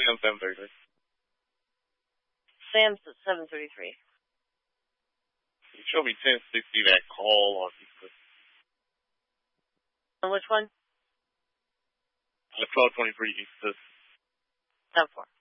on 733. Sam's at 733. It showed me 1060 that call on On which one? 1223 East. 10-4.